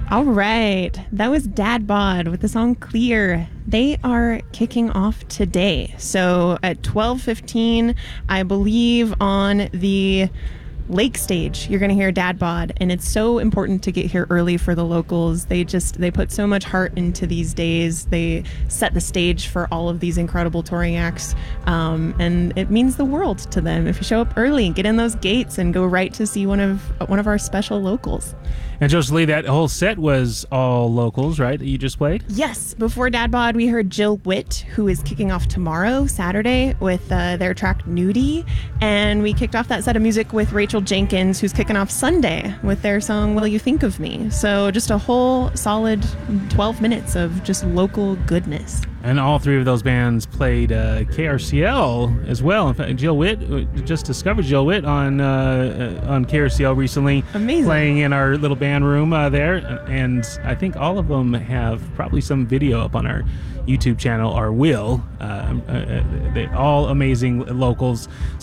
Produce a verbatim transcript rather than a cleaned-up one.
All right. That was Dad Bod with the song Clear. They are kicking off today. So at twelve fifteen, I believe on the Lake stage, you're going to hear Dad Bod, and it's so important to get here early for the locals. They just they put so much heart into these days. They set the stage for all of these incredible touring acts, um, and it means the world to them if you show up early and get in those gates and go right to see one of one of our special locals. And Joselie, that whole set was all locals, right, that you just played? Yes. Before Dad Bod, we heard Jill Witt, who is kicking off tomorrow, Saturday, with uh, their track Nudie. And we kicked off that set of music with Rachel Jenkins, who's kicking off Sunday with their song Will You Think of Me? So just a whole solid twelve minutes of just local goodness. And all three of those bands played uh, K R C L as well. In fact, Jill Witt, just discovered Jill Witt on uh, on K R C L recently. Amazing. Playing in our little band room uh, there. And I think all of them have probably some video up on our YouTube channel or will. Uh, uh, they all amazing locals.